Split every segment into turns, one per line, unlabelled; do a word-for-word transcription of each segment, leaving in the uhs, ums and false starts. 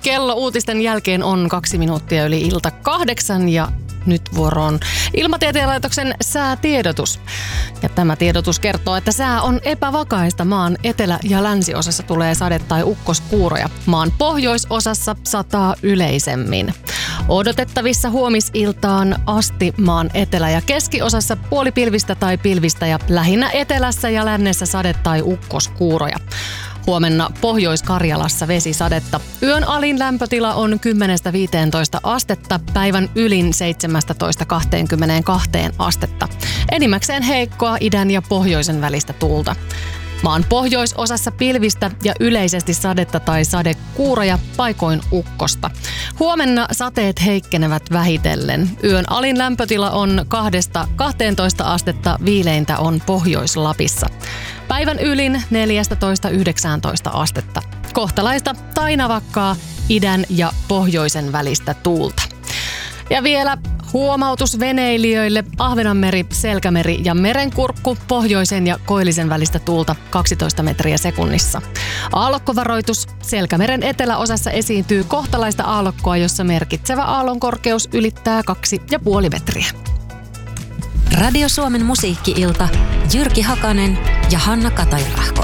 Kello uutisten jälkeen on kaksi minuuttia yli ilta kahdeksan ja nyt vuoroon Ilmatieteen laitoksen säätiedotus. Ja tämä tiedotus kertoo, että sää on epävakaista. Maan etelä- ja länsiosassa tulee sade- tai ukkoskuuroja. Maan pohjoisosassa sataa yleisemmin. Odotettavissa huomisiltaan asti maan etelä- ja keskiosassa puolipilvistä tai pilvistä ja lähinnä etelässä ja lännessä sade- tai ukkoskuuroja. Huomenna Pohjois-Karjalassa vesisadetta. Yön alin lämpötila on kymmenestä viiteentoista astetta, päivän ylin seitsemästätoista kahteenkymmeneenkahteen astetta. Enimmäkseen heikkoa idän ja pohjoisen välistä tuulta. Maan pohjoisosassa pilvistä ja yleisesti sadetta tai sadekuuroja, paikoin ukkosta. Huomenna sateet heikkenevät vähitellen. Yön alin lämpötila on kahdesta kahteentoista astetta, viileintä on Pohjois-Lapissa. Päivän ylin neljästätoista yhdeksääntoista astetta. Kohtalaista tai navakkaa idän ja pohjoisen välistä tuulta. Ja vielä huomautus veneilijöille: Ahvenanmeri, Selkämeri ja Merenkurkku, pohjoisen ja koillisen välistä tuulta kaksitoista metriä sekunnissa. Aallokkovaroitus: Selkämeren eteläosassa esiintyy kohtalaista aallokkoa, jossa merkitsevä aallon korkeus ylittää kaksi ja puoli metriä.
Radio Suomen musiikki-ilta. Jyrki Hakanen ja Hanna Katajärahko.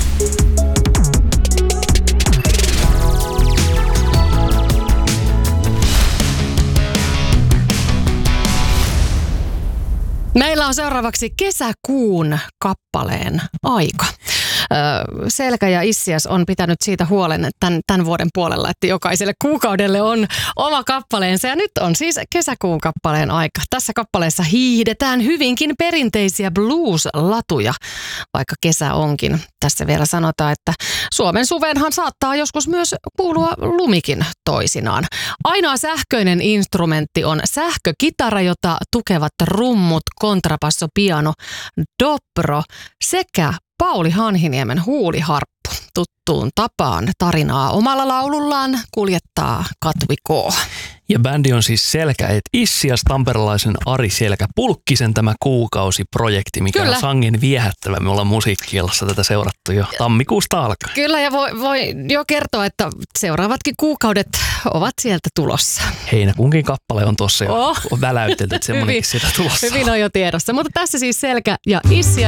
Meillä on seuraavaksi kesäkuun kappaleen aika. Selkä ja Issias on pitänyt siitä huolen tämän, tämän vuoden puolella, että jokaiselle kuukaudelle on oma kappaleensa. Ja nyt on siis kesäkuun kappaleen aika. Tässä kappaleessa hiihdetään hyvinkin perinteisiä blues-latuja, vaikka kesä onkin. Tässä vielä sanotaan, että Suomen suveenhan saattaa joskus myös kuulua lumikin toisinaan. Ainoa sähköinen instrumentti on sähkökitara, jota tukevat rummut, kontrabasso, piano, dobro sekä Pauli Hanhiniemen huuliharppu. Tuttuun tapaan tarinaa omalla laulullaan kuljettaa Katvi K.
Ja bändi on siis Selkä et Issias, tamperelaisen Ari Selkä Pulkkisen tämä kuukausiprojekti, mikä Kyllä. on sangen viehättävä. Me ollaan musiikki-illassa tätä seurattu jo tammikuusta alkaen.
Kyllä, ja voi, voi jo kertoa, että seuraavatkin kuukaudet ovat sieltä tulossa.
Heinäkuunkin kappale on tuossa jo oh. väläytelty, että semmoinenkin sieltä tulossa.
Hyvin on jo tiedossa, mutta tässä siis Selkä ja Issias.